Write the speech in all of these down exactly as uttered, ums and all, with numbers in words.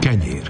Kenyér.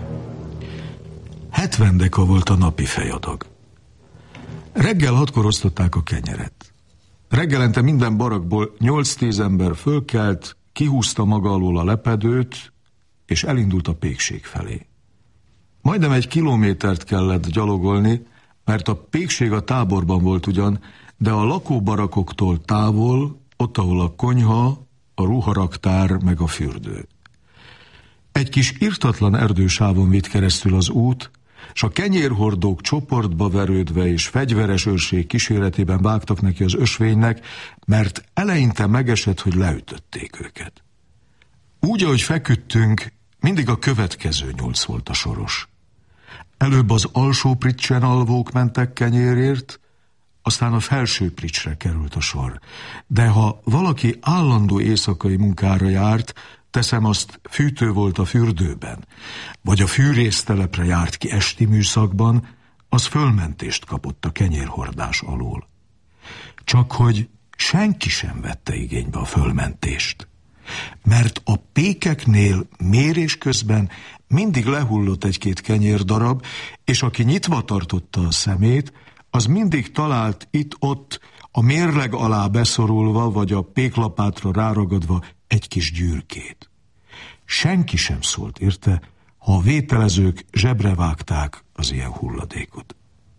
hetven deka volt a napi fejadag. Reggel hatkor osztották a kenyeret. Reggelente minden barakból nyolc-tíz ember fölkelt, kihúzta maga alól a lepedőt, és elindult a pékség felé. Majdnem egy kilométert kellett gyalogolni, mert a pékség a táborban volt ugyan, de a lakóbarakoktól távol, ott, ahol a konyha, a ruharaktár meg a fürdő. Egy kis irtatlan erdősávon vitt keresztül az út, s a kenyérhordók csoportba verődve és fegyveres őrség kíséretében vágtak neki az ösvénynek, mert eleinte megesett, hogy leütötték őket. Úgy, ahogy feküdtünk, mindig a következő nyolc volt a soros. Előbb az alsó pricsen alvók mentek kenyérért, aztán a felső pricsre került a sor. De ha valaki állandó éjszakai munkára járt, teszem azt, fűtő volt a fürdőben, vagy a fűrésztelepre járt ki esti műszakban, az fölmentést kapott a kenyérhordás alól. Csak hogy senki sem vette igénybe a fölmentést, mert a pékeknél mérés közben mindig lehullott egy-két kenyérdarab, és aki nyitva tartotta a szemét, az mindig talált itt-ott a mérleg alá beszorulva, vagy a péklapátra ráragadva egy kis gyűrkét. Senki sem szólt érte, ha a vételezők zsebre vágták az ilyen hulladékot.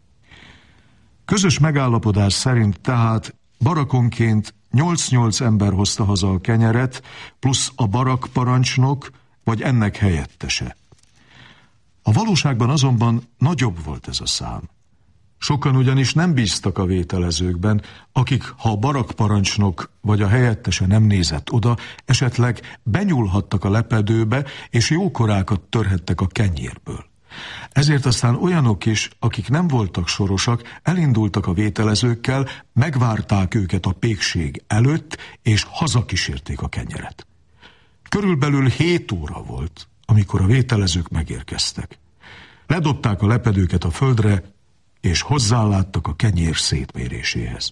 Közös megállapodás szerint tehát barakonként nyolc-nyolc ember hozta haza a kenyeret, plusz a barakparancsnok, vagy ennek helyettese. A valóságban azonban nagyobb volt ez a szám. Sokan ugyanis nem bíztak a vételezőkben, akik, ha a barakparancsnok vagy a helyettese nem nézett oda, esetleg benyúlhattak a lepedőbe, és jókorákat törhettek a kenyérből. Ezért aztán olyanok is, akik nem voltak sorosak, elindultak a vételezőkkel, megvárták őket a pékség előtt, és hazakísérték a kenyeret. Körülbelül hét óra volt, amikor a vételezők megérkeztek. Ledobták a lepedőket a földre, és hozzáláttak a kenyér szétméréséhez.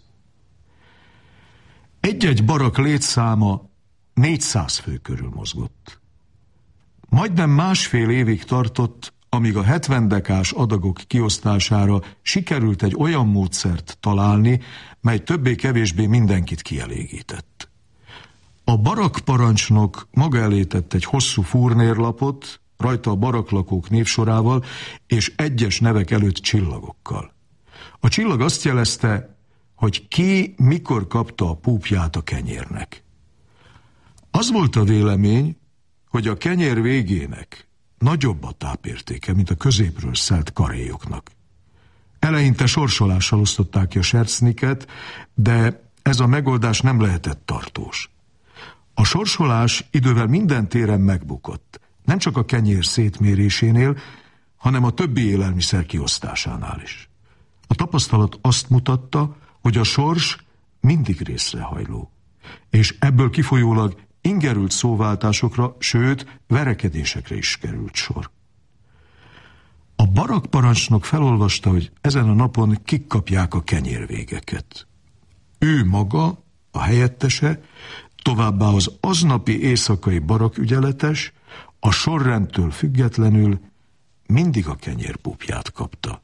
Egy-egy barak létszáma négyszáz fő körül mozgott. Majdnem másfél évig tartott, amíg a hetven dekás adagok kiosztására sikerült egy olyan módszert találni, mely többé-kevésbé mindenkit kielégített. A barakparancsnok maga elé tett egy hosszú furnérlapot, rajta a baraklakók névsorával és egyes nevek előtt csillagokkal. A csillag azt jelezte, hogy ki mikor kapta a púpját a kenyérnek. Az volt a vélemény, hogy a kenyér végének nagyobb a tápértéke, mint a középről szelt karéjoknak. Eleinte sorsolással osztották ki a sercniket, de ez a megoldás nem lehetett tartós. A sorsolás idővel minden téren megbukott, nem csak a kenyér szétmérésénél, hanem a többi élelmiszer kiosztásánál is. A tapasztalat azt mutatta, hogy a sors mindig részrehajló, és ebből kifolyólag ingerült szóváltásokra, sőt, verekedésekre is került sor. A barakparancsnok felolvasta, hogy ezen a napon kik kapják a kenyérvégeket. Ő maga, a helyettese, továbbá az aznapi éjszakai barakügyeletes, a sorrendtől függetlenül mindig a kenyérpúpját kapta.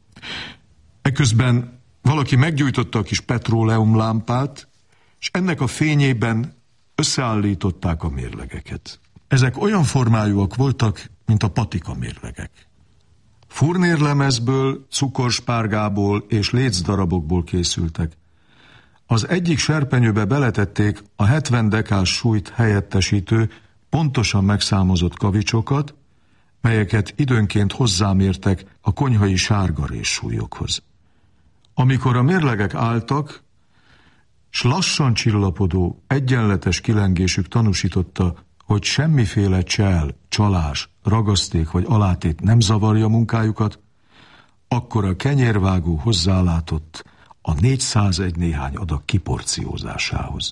Eközben valaki meggyújtotta a kis petróleumlámpát, és ennek a fényében összeállították a mérlegeket. Ezek olyan formájúak voltak, mint a patika mérlegek. Furnérlemezből, cukorspárgából és lécdarabokból készültek. Az egyik serpenyőbe beletették a hetven dekás súlyt helyettesítő, pontosan megszámozott kavicsokat, melyeket időnként hozzámértek a konyhai sárgarés súlyokhoz. Amikor a mérlegek álltak, s lassan csillapodó, egyenletes kilengésük tanúsította, hogy semmiféle csel, csalás, ragaszték vagy alátét nem zavarja munkájukat, akkor a kenyérvágó hozzálátott a négyszázegy néhány adag kiporciózásához.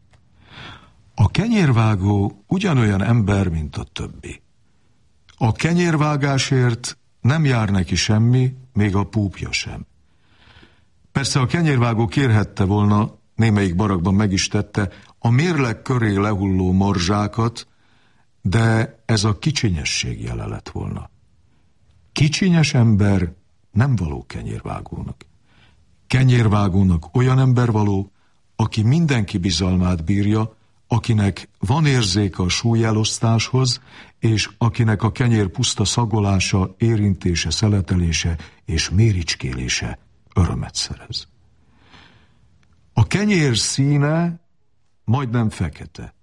A kenyérvágó ugyanolyan ember, mint a többi. A kenyérvágásért nem jár neki semmi, még a púpja sem. Persze a kenyérvágó kérhette volna, némelyik barakban meg is tette, a mérleg köré lehulló morzsákat, de ez a kicsinyesség jele lett volna. Kicsinyes ember nem való kenyérvágónak. Kenyérvágónak olyan ember való, aki mindenki bizalmát bírja, akinek van érzéke a súlyelosztáshoz, és akinek a kenyér puszta szagolása, érintése, szeletelése és méricskélése örömet szerez. A kenyér színe majdnem fekete.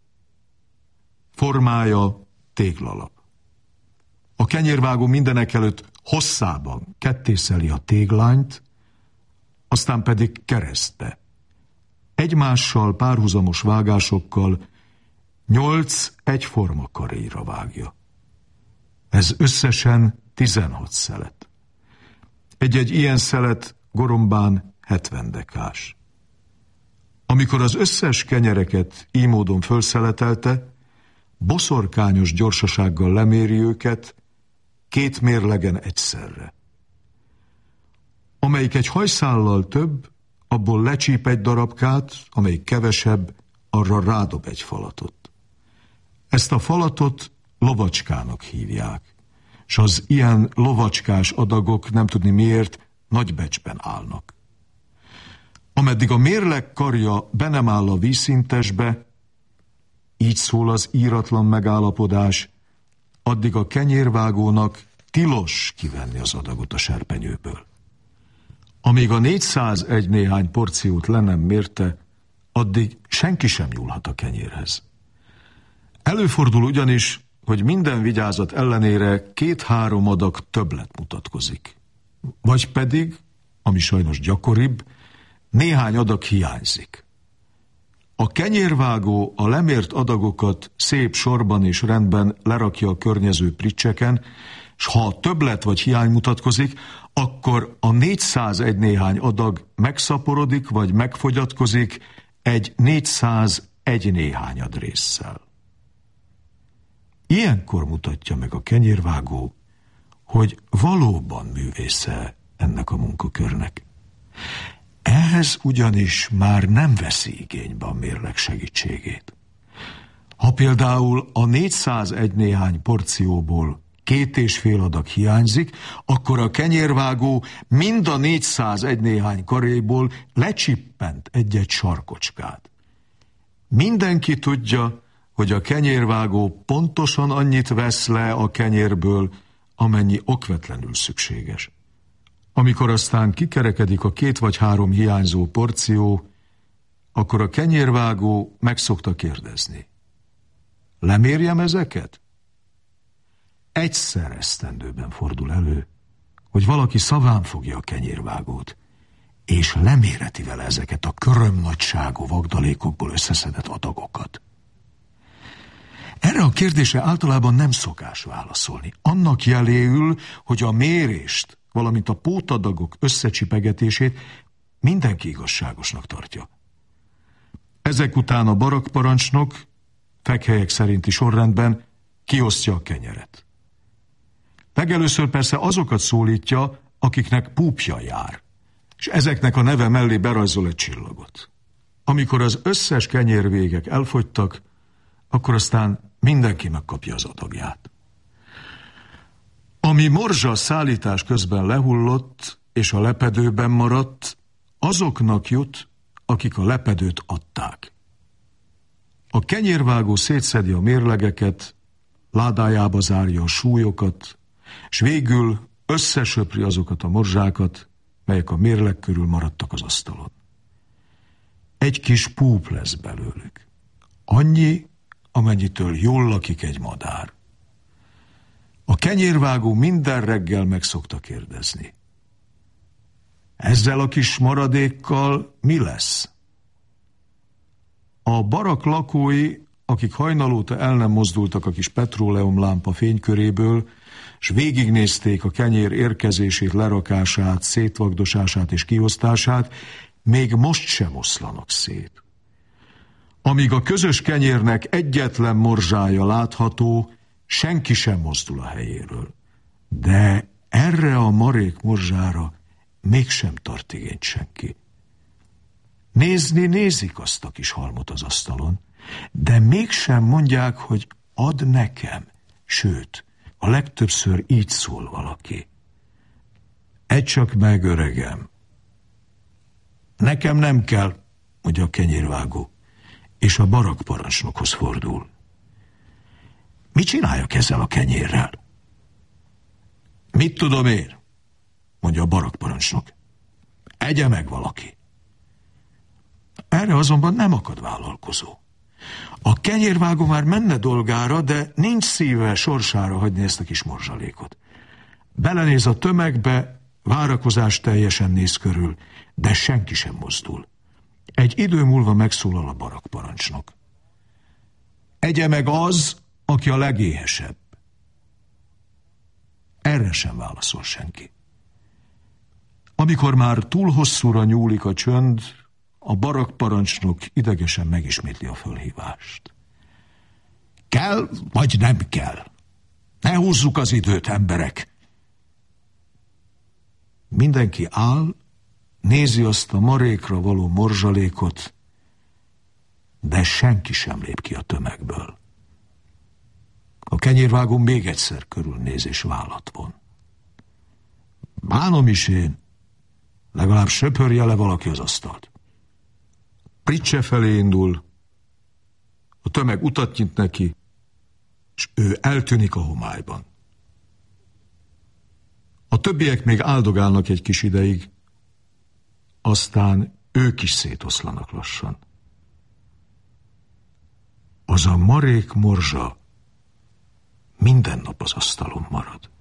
Formája téglalap. A kenyérvágó mindenekelőtt hosszában kettészeli a téglányt, aztán pedig keresztbe. Egymással párhuzamos vágásokkal nyolc egyforma karéra vágja. Ez összesen tizenhat szelet. Egy-egy ilyen szelet gorombán hetven dekás. Amikor az összes kenyereket így módon fölszeletelte, boszorkányos gyorsasággal leméri őket két mérlegen egyszerre. Amelyik egy hajszállal több, abból lecsíp egy darabkát, amelyik kevesebb, arra rádob egy falatot. Ezt a falatot lovacskának hívják, és az ilyen lovacskás adagok, nem tudni miért, nagy becsben állnak. Ameddig a mérleg karja be nem áll a vízszintesbe, így szól az íratlan megállapodás, addig a kenyérvágónak tilos kivenni az adagot a serpenyőből. Amíg a négyszázegy néhány porciót le nem mérte, addig senki sem nyúlhat a kenyérhez. Előfordul ugyanis, hogy minden vigyázat ellenére két-három adag többlet mutatkozik. Vagy pedig, ami sajnos gyakoribb, néhány adag hiányzik. A kenyérvágó a lemért adagokat szép sorban és rendben lerakja a környező pricseken, s ha többlet vagy hiány mutatkozik, akkor a négyszázegy néhány adag megszaporodik vagy megfogyatkozik egy négyszázegy néhányad résszel. Ilyenkor mutatja meg a kenyérvágó, hogy valóban művésze ennek a munkakörnek. Ehhez ugyanis már nem veszi igénybe a mérleg segítségét. Ha például a négyszázegy néhány porcióból két és fél adag hiányzik, akkor a kenyérvágó mind a négyszázegy néhány karéból lecsippent egy-egy sarkocskát. Mindenki tudja, hogy a kenyérvágó pontosan annyit vesz le a kenyérből, amennyi okvetlenül szükséges. Amikor aztán kikerekedik a két vagy három hiányzó porció, akkor a kenyérvágó meg szokta kérdezni. Lemérjem ezeket? Egyszer esztendőben fordul elő, hogy valaki szaván fogja a kenyérvágót, és leméreti vele ezeket a körömnagyságú vagdalékokból összeszedett adagokat. Erre a kérdésre általában nem szokás válaszolni. Annak jeléül, hogy a mérést, valamint a pótadagok összecsipegetését mindenki igazságosnak tartja. Ezek után a barakparancsnok fekhelyek szerinti sorrendben kiosztja a kenyeret. Legelőször persze azokat szólítja, akiknek púpja jár, és ezeknek a neve mellé berajzol egy csillagot. Amikor az összes kenyérvégek elfogytak, akkor aztán mindenki megkapja az adagját. Ami morzsa szállítás közben lehullott, és a lepedőben maradt, azoknak jut, akik a lepedőt adták. A kenyérvágó szétszedi a mérlegeket, ládájába zárja a súlyokat, és végül összesöpri azokat a morzsákat, melyek a mérleg körül maradtak az asztalon. Egy kis púp lesz belőlük. Annyi, amennyitől jól lakik egy madár. A kenyérvágó minden reggel meg szokta kérdezni. Ezzel a kis maradékkal mi lesz? A barak lakói, akik hajnalóta el nem mozdultak a kis petróleumlámpa fényköréből, s végignézték a kenyér érkezését, lerakását, szétvagdosását és kiosztását, még most sem oszlanak szét. Amíg a közös kenyérnek egyetlen morzsája látható, senki sem mozdul a helyéről. De erre a marék morzsára mégsem tart igényt senki. Nézni nézik azt a kis halmot az asztalon, de mégsem mondják, hogy add nekem, sőt, a legtöbbször így szól valaki. Edd csak meg, öregem. Nekem nem kell, mondja a kenyérvágó, és a barakparancsnokhoz fordul. Mit csináljak ezzel a kenyérrel? Mit tudom én? Mondja a barakparancsnok. Egye meg valaki. Erre azonban nem akad vállalkozó. A kenyérvágó már menne dolgára, de nincs szíve sorsára hagyni ezt a kis morzsalékot. Belenéz a tömegbe, várakozás teljesen néz körül, de senki sem mozdul. Egy idő múlva megszólal a barakparancsnok. Egye meg az, aki a legéhesebb. Erre sem válaszol senki. Amikor már túl hosszúra nyúlik a csönd, a barakparancsnok idegesen megismétli a fölhívást. Kell, vagy nem kell? Ne húzzuk az időt, emberek! Mindenki áll, nézi azt a marékra való morzsalékot, de senki sem lép ki a tömegből. A kenyérvágó még egyszer körülnéz és vállat von. Bánom is én, legalább söpörje le valaki az asztalt. Pricse felé indul, a tömeg utat nyit neki, és ő eltűnik a homályban. A többiek még áldogálnak egy kis ideig, aztán ők is szétoszlanak lassan. Az a marék morzsa minden nap az asztalon marad.